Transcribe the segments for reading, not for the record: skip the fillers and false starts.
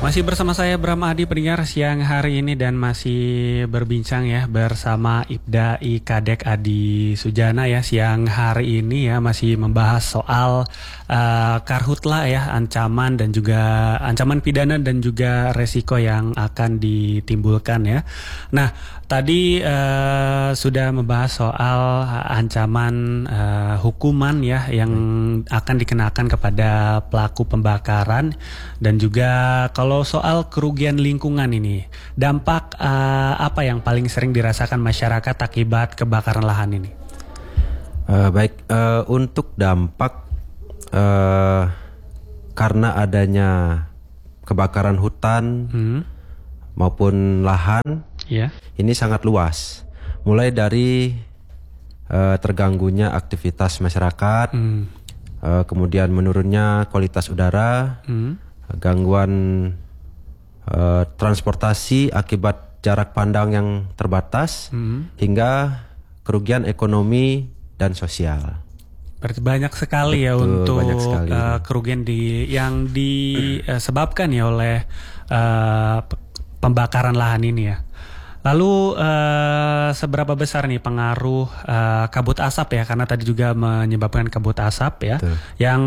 Masih bersama saya Bram Adi pendengar siang hari ini dan masih berbincang ya bersama Ibda Kadek Adi Sujana ya siang hari ini ya masih membahas soal karhutla ya ancaman dan juga ancaman pidana dan juga resiko yang akan ditimbulkan ya. Nah tadi sudah membahas soal ancaman hukuman ya yang akan dikenakan kepada pelaku pembakaran dan juga kalau soal kerugian lingkungan ini, dampak apa yang paling sering dirasakan masyarakat akibat kebakaran lahan ini? Untuk dampak karena adanya kebakaran hutan maupun lahan, ini sangat luas. Mulai dari terganggunya aktivitas masyarakat, kemudian menurunnya kualitas udara, gangguan transportasi akibat jarak pandang yang terbatas, hingga kerugian ekonomi dan sosial. Berarti banyak sekali. Betul, ya untuk kerugian yang disebabkan ya oleh pembakaran lahan ini ya. Lalu seberapa besar nih pengaruh kabut asap ya, karena tadi juga menyebabkan kabut asap ya. Betul. Yang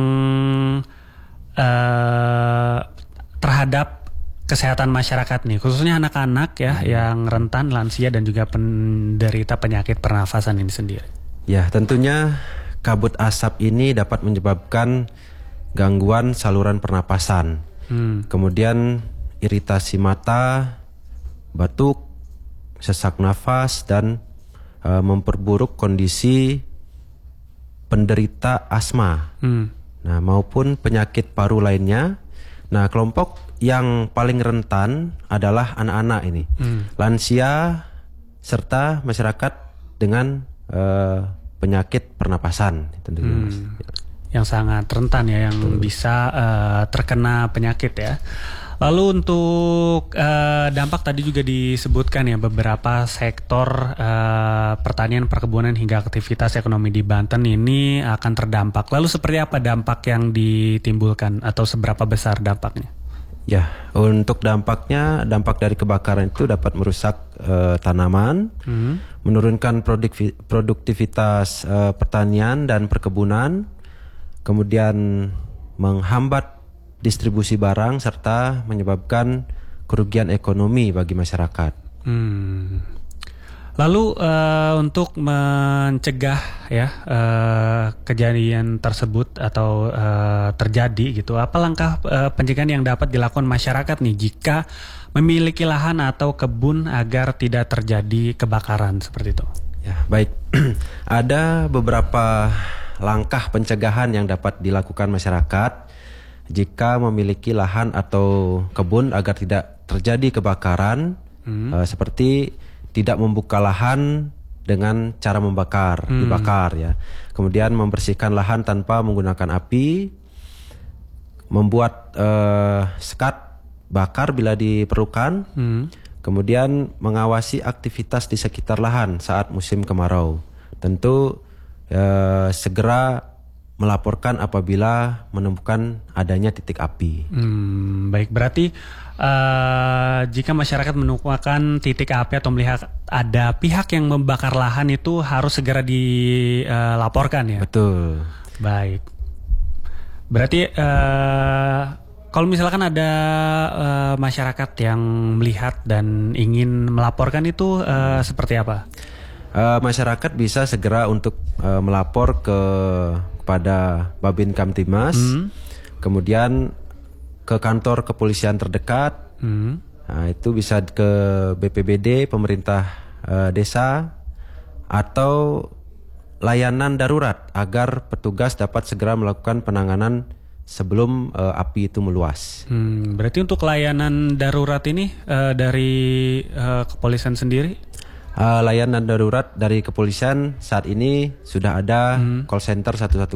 terhadap kesehatan masyarakat nih, khususnya anak-anak ya yang rentan, lansia dan juga penderita penyakit pernafasan ini sendiri. Ya, tentunya kabut asap ini dapat menyebabkan gangguan saluran pernapasan, kemudian iritasi mata, batuk, sesak nafas dan memperburuk kondisi penderita asma. Nah, maupun penyakit paru lainnya. Nah, kelompok yang paling rentan adalah anak-anak ini, lansia serta masyarakat dengan penyakit pernapasan tentunya. Yang sangat rentan ya, yang bisa terkena penyakit ya. Lalu untuk dampak tadi juga disebutkan ya beberapa sektor pertanian, perkebunan hingga aktivitas ekonomi di Banten ini akan terdampak. Lalu seperti apa dampak yang ditimbulkan atau seberapa besar dampaknya? Ya, untuk dampaknya, dampak dari kebakaran itu dapat merusak tanaman, menurunkan produktivitas pertanian dan perkebunan, kemudian menghambat distribusi barang serta menyebabkan kerugian ekonomi bagi masyarakat. Lalu untuk mencegah ya kejadian tersebut atau terjadi gitu, apa langkah pencegahan yang dapat dilakukan masyarakat nih jika memiliki lahan atau kebun agar tidak terjadi kebakaran seperti itu? Ya, baik. Ada beberapa langkah pencegahan yang dapat dilakukan masyarakat jika memiliki lahan atau kebun agar tidak terjadi kebakaran, seperti tidak membuka lahan dengan cara dibakar ya. Kemudian membersihkan lahan tanpa menggunakan api, membuat sekat bakar bila diperlukan, kemudian mengawasi aktivitas di sekitar lahan saat musim kemarau. Tentu segera melaporkan apabila menemukan adanya titik api. Baik, berarti jika masyarakat menemukan titik api atau melihat ada pihak yang membakar lahan itu harus segera dilaporkan ya? Betul. Baik. Berarti kalau misalkan ada masyarakat yang melihat dan ingin melaporkan itu seperti apa? Masyarakat bisa segera untuk melapor kepada Babin Kamtimas, kemudian ke kantor kepolisian terdekat. Nah, itu bisa ke BPBD, pemerintah desa, atau layanan darurat agar petugas dapat segera melakukan penanganan sebelum api itu meluas. Berarti untuk layanan darurat ini dari kepolisian sendiri? Layanan darurat dari kepolisian saat ini sudah ada call center 110.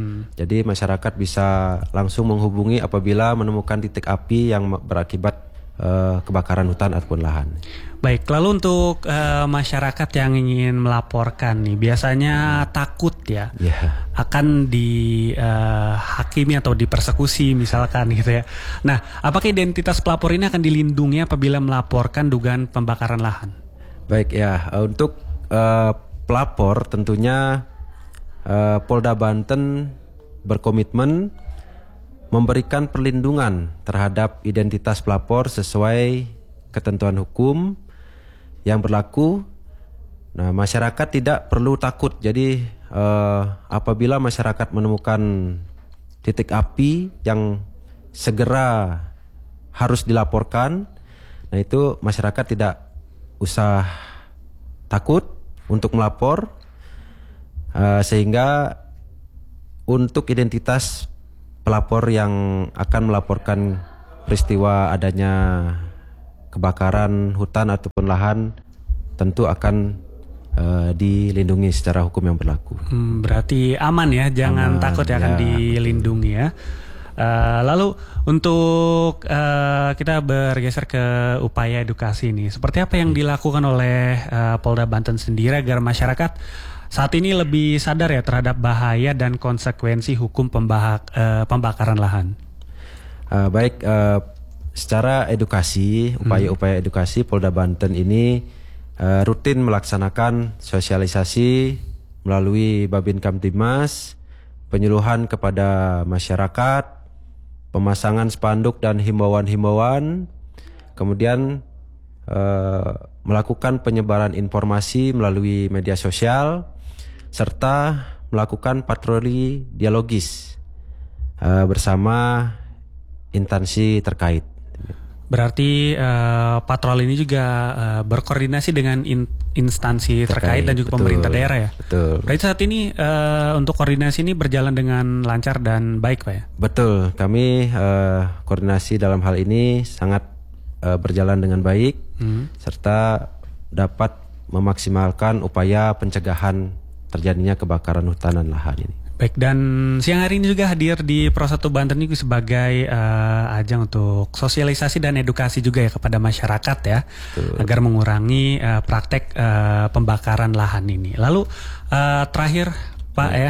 Jadi masyarakat bisa langsung menghubungi apabila menemukan titik api yang berakibat kebakaran hutan ataupun lahan. Baik, lalu untuk masyarakat yang ingin melaporkan nih, biasanya takut ya akan dihakimi atau dipersekusi misalkan gitu ya. Nah, apakah identitas pelapor ini akan dilindungi apabila melaporkan dugaan pembakaran lahan? Baik ya, untuk pelapor tentunya Polda Banten berkomitmen memberikan perlindungan terhadap identitas pelapor sesuai ketentuan hukum yang berlaku. Nah, masyarakat tidak perlu takut. Jadi apabila masyarakat menemukan titik api yang segera harus dilaporkan, nah itu masyarakat tidak usah takut untuk melapor, sehingga untuk identitas pelapor yang akan melaporkan peristiwa adanya kebakaran hutan ataupun lahan tentu akan dilindungi secara hukum yang berlaku. Berarti aman ya, jangan takut ya, akan dilindungi ya. Lalu untuk kita bergeser ke upaya edukasi nih, seperti apa yang dilakukan oleh Polda Banten sendiri agar masyarakat saat ini lebih sadar ya terhadap bahaya dan konsekuensi hukum pembakaran lahan? Baik, secara edukasi, upaya-upaya edukasi Polda Banten ini rutin melaksanakan sosialisasi melalui Babin Kamtibmas, penyuluhan kepada masyarakat, pemasangan spanduk dan himbauan-himbauan, kemudian melakukan penyebaran informasi melalui media sosial, serta melakukan patroli dialogis bersama instansi terkait. Berarti patroli ini juga berkoordinasi dengan instansi terkait dan juga pemerintah daerah ya? Betul. Berarti saat ini untuk koordinasi ini berjalan dengan lancar dan baik Pak ya? Betul, kami koordinasi dalam hal ini sangat berjalan dengan baik, serta dapat memaksimalkan upaya pencegahan terjadinya kebakaran hutan dan lahan ini. Baik, dan siang hari ini juga hadir di Pro 1 Banten ini sebagai ajang untuk sosialisasi dan edukasi juga ya kepada masyarakat ya. Betul. Agar mengurangi praktek pembakaran lahan ini. Lalu terakhir Pak ya,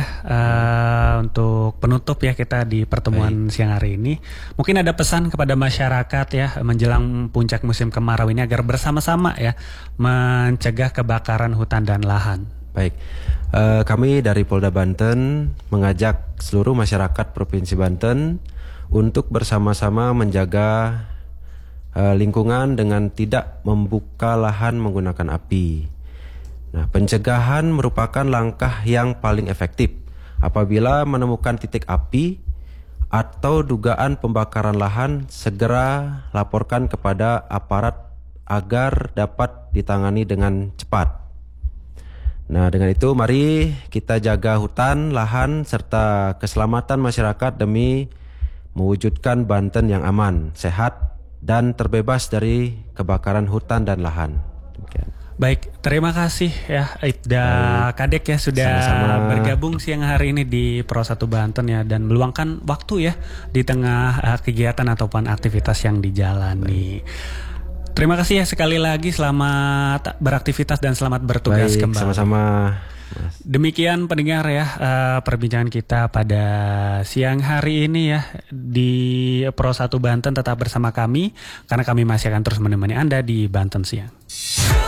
untuk penutup ya kita di pertemuan siang hari ini, mungkin ada pesan kepada masyarakat ya menjelang puncak musim kemarau ini agar bersama-sama ya mencegah kebakaran hutan dan lahan. Baik, kami dari Polda Banten mengajak seluruh masyarakat Provinsi Banten untuk bersama-sama menjaga lingkungan dengan tidak membuka lahan menggunakan api. Nah, pencegahan merupakan langkah yang paling efektif. Apabila menemukan titik api atau dugaan pembakaran lahan, segera laporkan kepada aparat agar dapat ditangani dengan cepat. Nah, dengan itu mari kita jaga hutan, lahan, serta keselamatan masyarakat demi mewujudkan Banten yang aman, sehat, dan terbebas dari kebakaran hutan dan lahan. Demikian. Baik, terima kasih ya Ibda Kadek ya sudah bergabung siang hari ini di Pro 1 Banten ya, dan meluangkan waktu ya di tengah kegiatan ataupun aktivitas yang dijalani. Terima kasih ya sekali lagi, selamat beraktivitas dan selamat bertugas kembali. Sama-sama. Demikian pendengar ya perbincangan kita pada siang hari ini ya di Pro 1 Banten. Tetap bersama kami karena kami masih akan terus menemani Anda di Banten Siang.